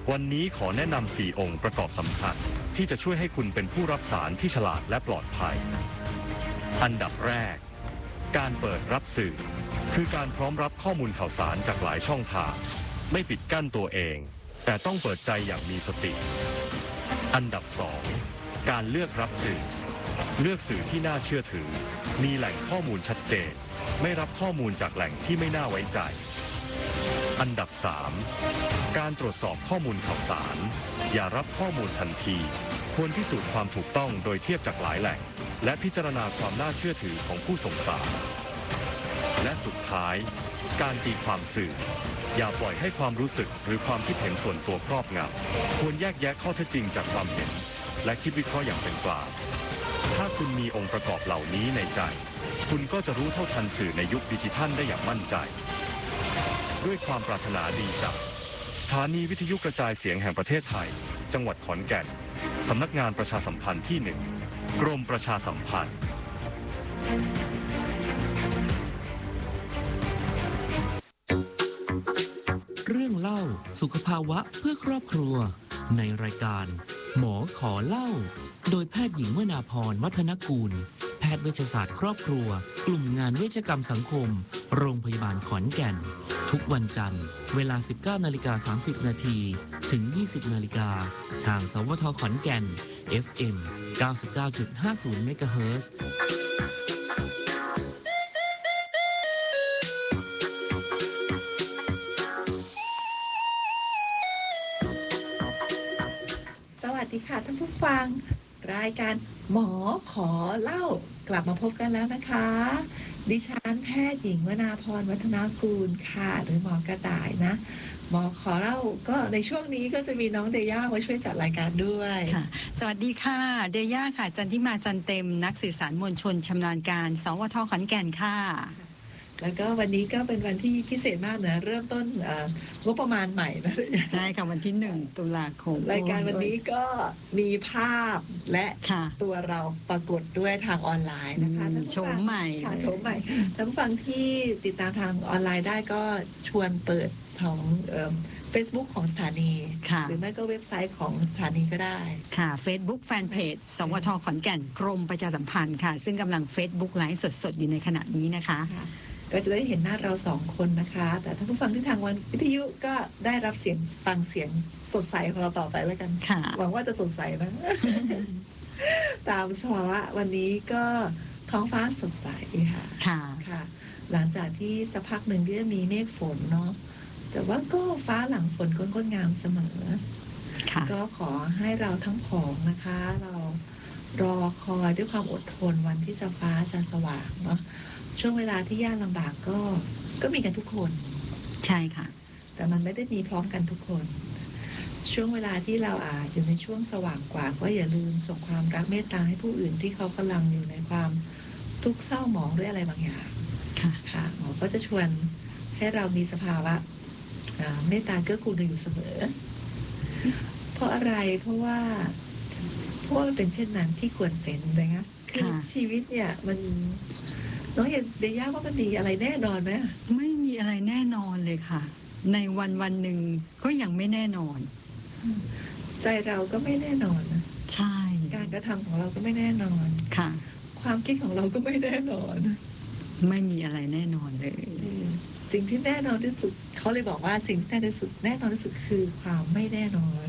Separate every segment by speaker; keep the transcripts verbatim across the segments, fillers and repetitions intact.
Speaker 1: วันนี้ขอแนะนำสี่องค์ประกอบสำคัญที่จะช่วยให้คุณเป็นผู้รับสารที่ฉลาดและปลอดภัยอันดับแรกการเปิดรับสื่อคือการพร้อมรับข้อมูลข่าวสารจากหลายช่องทางไม่ปิดกั้นตัวเองแต่ต้องเปิดใจอย่างมีสติอันดับสองการเลือกรับสื่อเลือกสื่อที่น่าเชื่อถือมีแหล่งข้อมูลชัดเจนไม่รับข้อมูลจากแหล่งที่ไม่น่าไว้ใจอันดับสามการตรวจสอบข้อมูลข่าวสารอย่ารับข้อมูลทันทีควรพิสูจน์ความถูกต้องโดยเทียบจากหลายแหล่งและพิจารณาความน่าเชื่อถือของผู้ส่งสารและสุดท้ายการตีความสื่ออย่าปล่อยให้ความรู้สึกหรือความคิดเห็นส่วนตัวครอบงำควรแยกแยะข้อเท็จจริงจากความเห็นและคิดวิเคราะห์อย่างเป็นกลางถ้าคุณมีองค์ประกอบเหล่านี้ในใจคุณก็จะรู้เท่าทันสื่อในยุคดิจิทัลได้อย่างมั่นใจด้วยความปรารถนาดีจากสถานีวิทยุกระจายเสียงแห่งประเทศไทยจังหวัดขอนแก่นสำนักงานประชาสัมพันธ์ที่หนึ่งกรมประชาสัมพันธ์
Speaker 2: เรื่องเล่าสุขภาวะเพื่อครอบครัวในรายการหมอขอเล่าโดยแพทย์หญิงวนาพรวัฒนกูลแพทย์เวชศาสตร์ครอบครัวกลุ่มงานเวชกรรมสังคมโรงพยาบาลขอนแก่นทุกวันจันทร์เวลา สิบเก้านาฬิกาสามสิบนาทีถึง ยี่สิบนาฬิกาทางสวทขอนแก่น เอฟ เอ็ม เก้าสิบเก้าจุดห้าศูนย์ เมกะเฮิรตซ์
Speaker 3: สวัสดีค่ะท่านผู้ฟังรายการหมอขอเล่ากลับมาพบกันแล้วนะคะดิฉันแพทย์หญิงวนาพรวัฒนากูลค่ะหรือหมอกระต่ายนะหมอขอเล่าก็ในช่วงนี้ก็จะมีน้องเดย่ามาช่วยจัดรายการด้วย
Speaker 4: ค่ะสวัสดีค่ะเดย่าค่ะจันทิมาจันเต็มนักสื่อสารมวลชนชำนาญการสวทขอนแก่นค่ะ
Speaker 3: แล้วก็วันนี้ก็เป็นวันที่พิเศษมากนะเริ่มต้นงบประมาณใหม่นะ
Speaker 4: ใช่ค่ะวันที่หนึ่งตุลาคม
Speaker 3: รายการวันนี้ก็มีภาพและตัวเราปรากฏด้วยทางออนไลน์นะคะ
Speaker 4: โฉมใหม่
Speaker 3: ค่ะโฉมใหม่ท่านผู้ฟังที่ติดตามทางออนไลน์ได้ก็ชวนเปิดของเฟซบุ๊กของสถานีหรือไม่ก็เว็บไซต์ของสถานีก็ได้
Speaker 4: ค่ะ Facebook Fanpage สวทขอนแก่นกรมประชาสัมพันธ์ค่ะซึ่งกำลัง Facebook ไลฟ์สดๆอยู่ในขณะนี้นะคะ
Speaker 3: ก็จะได้เห็นหน้าเราสองคนนะคะแต่ท่านผู้ฟังที่ทางวันวิทยุก็ได้รับเสียงฟังเสียงสดใสของเราต่อไปแล้วกันหวังว่าจะสดใสนะ ตามสภาวะวันนี้ก็ท้องฟ้าสดใสค่ะ
Speaker 4: ค่ะ
Speaker 3: ค่ะหลังจากที่สักพักหนึ่งก็มีเมฆฝนเนาะแต่ว่าก็ฟ้าหลังฝนก็งดงามเสมอก็ขอให้เราทั้งผองนะคะเรารอคอยด้วยความอดทนวันที่จะฟ้าจะสว่างเนาะช่วงเวลาที่ยากลำบากก็ก็มีกันทุกคน
Speaker 4: ใช่ค่ะ
Speaker 3: แต่มันไม่ได้มีพร้อมกันทุกคนช่วงเวลาที่เราอาจอยู่ในช่วงสว่างกว่าก็อย่าลืมส่งความรักเมตตาให้ผู้อื่นที่เขากำลังอยู่ในความทุกข์เศร้าหมองด้วยอะไรบางอย่าง
Speaker 4: ค่ะ
Speaker 3: ค่ะหมอก็จะชวนให้เรามีสภาวะเมตตาเกื้อกูลกันอยู่เสมอเพราะอะไรเพราะว่าเพราะว่าเป็นเช่นนั้นที่ควรเป็นนะคะคือชีวิตเนี่ยมันน้องเดย่าว่ามันมีอะไรแน่นอนไหม
Speaker 4: ไม่มีอะไรแน่นอนเลยค่ะในวันวันหนึ่งก็ยังไม่แน่นอน
Speaker 3: ใจเราก็ไม่แน่นอนนะ
Speaker 4: ใช่
Speaker 3: การกระทำของเราก็ไม่แน่นอน
Speaker 4: ค่ะ
Speaker 3: ความคิดของเราก็ไม่แน่นอน
Speaker 4: ไม่มีอะไรแน่นอนเลย
Speaker 3: สิ่งที่แน่นอนที่สุดเขาเลยบอกว่าสิ่งที่แน่ที่สุดแน่นอนที่สุดคือความไม่แน่นอน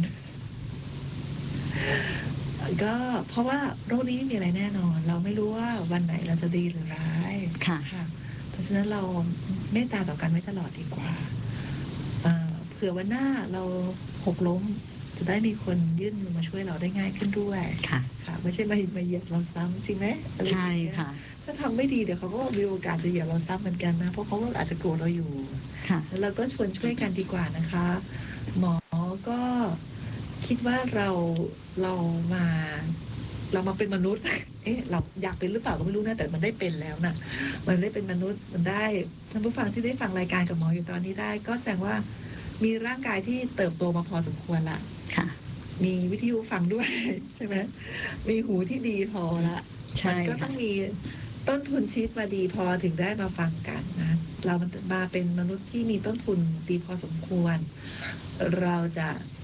Speaker 3: ก็เพราะว่าโรคนี้ไม่มีอะไรแน่นอนเราไม่รู้ว่าวันไหนเราจะดีหรือร้าย
Speaker 4: ค่ะ
Speaker 3: เพราะฉะนั้นเราเมตตาต่อกันไว้ตลอดดีกว่าเผื่อวันหน้าเราหกล้มจะได้มีคนยื่นมือมาช่วยเราได้ง่ายขึ้นด้วย
Speaker 4: ค่ะ
Speaker 3: ค่ะไม่ใช่มามาเหยียบเราซ้ำจริงไหม
Speaker 4: ใช่ค่ะ
Speaker 3: ถ้าทำไม่ดีเดี๋ยวเขาก็มีโอกาสจะเหยียบเราซ้ำเหมือนกันนะเพราะเขาก็อาจจะโกรธเราอยู่
Speaker 4: ค่ะ
Speaker 3: แล้วเราก็ชวนช่วยกันดีกว่านะคะหมอก็คิดว่าเราเรามาเรามาเป็นมนุษย์เอ๊ะเราอยากเป็นหรือเปล่าก็ไม่รู้นะแต่มันได้เป็นแล้วนะมันได้เป็นมนุษย์มันได้ท่านผู้ฟังที่ได้ฟังรายการกับหมออยู่ตอนนี้ได้ก็แสดงว่ามีร่างกายที่เติบโตมาพอสมควรละ
Speaker 4: ค่ะ
Speaker 3: มีวิทยุฟังด้วยใช่ไหมมีหูที่ดีพอละมันก็ต้องมีต้นทุนชีวิตมาดีพอถึงได้มาฟังกันนะเรามาเป็นมนุษย์ที่มีต้นทุนดีพอสมควรเราจะ